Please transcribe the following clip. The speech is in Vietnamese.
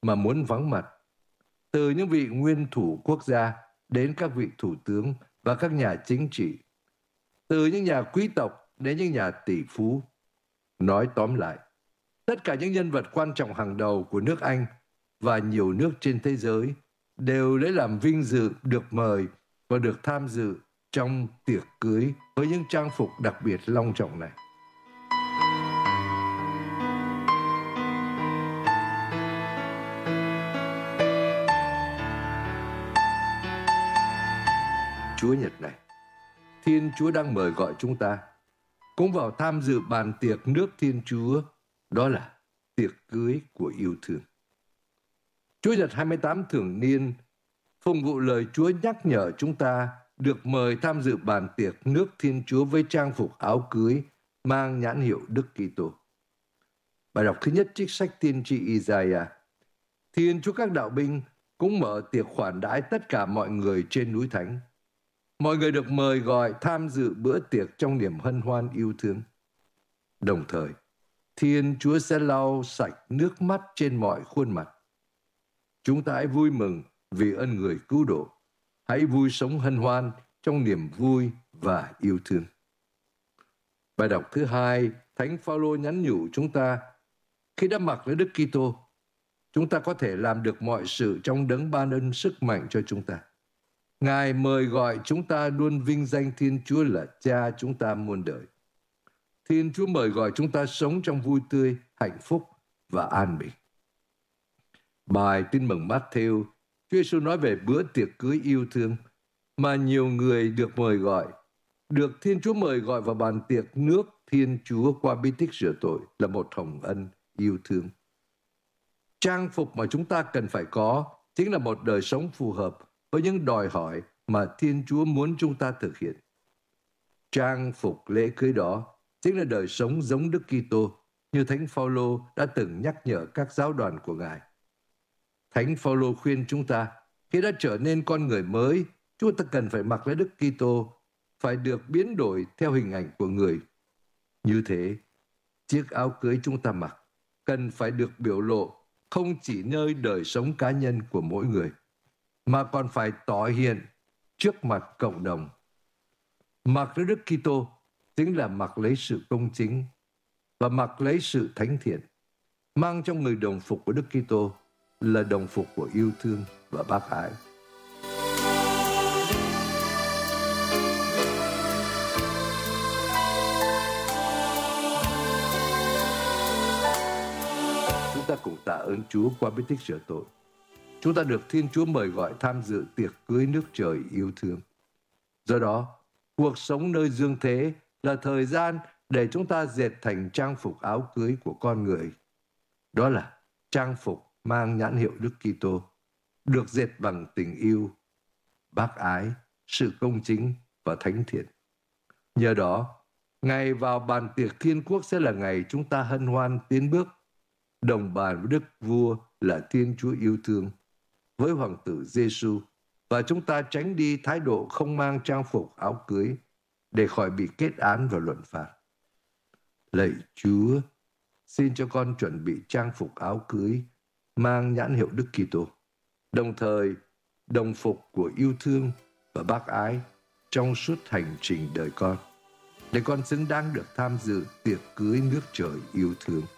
mà muốn vắng mặt. Từ những vị nguyên thủ quốc gia đến các vị thủ tướng và các nhà chính trị, từ những nhà quý tộc đến những nhà tỷ phú. Nói tóm lại, tất cả những nhân vật quan trọng hàng đầu của nước Anh và nhiều nước trên thế giới đều lấy làm vinh dự được mời và được tham dự trong tiệc cưới với những trang phục đặc biệt long trọng này. Chúa Nhật này, Thiên Chúa đang mời gọi chúng ta cũng vào tham dự bàn tiệc nước Thiên Chúa, đó là tiệc cưới của yêu thương. Chúa Nhật 28 thường niên phụng vụ lời Chúa nhắc nhở chúng ta được mời tham dự bàn tiệc nước Thiên Chúa với trang phục áo cưới mang nhãn hiệu Đức Kitô. Bài đọc thứ nhất trích sách tiên tri Isaiah. Thiên Chúa các đạo binh cũng mở tiệc khoản đãi tất cả mọi người trên núi Thánh. Mọi người được mời gọi tham dự bữa tiệc trong niềm hân hoan yêu thương. Đồng thời, Thiên Chúa sẽ lau sạch nước mắt trên mọi khuôn mặt. Chúng ta hãy vui mừng vì ân người cứu độ. Hãy vui sống hân hoan trong niềm vui và yêu thương. Bài đọc thứ hai, Thánh Phaolô nhắn nhủ chúng ta, khi đã mặc lấy Đức Kitô, chúng ta có thể làm được mọi sự trong đấng ban ân sức mạnh cho chúng ta. Ngài mời gọi chúng ta luôn vinh danh Thiên Chúa là Cha chúng ta muôn đời. Thiên Chúa mời gọi chúng ta sống trong vui tươi, hạnh phúc và an bình. Bài Tin mừng Matthew, Chúa Giêsu nói về bữa tiệc cưới yêu thương mà nhiều người được mời gọi, được Thiên Chúa mời gọi vào bàn tiệc nước Thiên Chúa qua bí tích rửa tội là một hồng ân yêu thương. Trang phục mà chúng ta cần phải có chính là một đời sống phù hợp với những đòi hỏi mà Thiên Chúa muốn chúng ta thực hiện. Trang phục lễ cưới đó chính là đời sống giống Đức Kitô, như Thánh Phaolô đã từng nhắc nhở các giáo đoàn của Ngài. Thánh Phaolô khuyên chúng ta, khi đã trở nên con người mới, chúng ta cần phải mặc lấy Đức Kitô, phải được biến đổi theo hình ảnh của người. Như thế, chiếc áo cưới chúng ta mặc cần phải được biểu lộ không chỉ nơi đời sống cá nhân của mỗi người, mà còn phải tỏ hiện trước mặt cộng đồng. Mặc lấy Đức Kitô chính là mặc lấy sự công chính và mặc lấy sự thánh thiện. Mang trong người đồng phục của Đức Kitô là đồng phục của yêu thương và bác ái. Chúng ta cùng tạ ơn Chúa qua bí tích rửa tội. Chúng ta được Thiên Chúa mời gọi tham dự tiệc cưới nước trời yêu thương. Do đó, cuộc sống nơi dương thế là thời gian để chúng ta dệt thành trang phục áo cưới của con người. Đó là trang phục mang nhãn hiệu Đức Kitô, được dệt bằng tình yêu, bác ái, sự công chính và thánh thiện. Nhờ đó, ngày vào bàn tiệc Thiên Quốc sẽ là ngày chúng ta hân hoan tiến bước, đồng bàn với Đức Vua là Thiên Chúa yêu thương, với Hoàng tử Giêsu, và chúng ta tránh đi thái độ không mang trang phục áo cưới để khỏi bị kết án và luận phạt. Lạy Chúa, xin cho con chuẩn bị trang phục áo cưới mang nhãn hiệu Đức Kitô, đồng thời đồng phục của yêu thương và bác ái trong suốt hành trình đời con, để con xứng đáng được tham dự tiệc cưới nước trời yêu thương.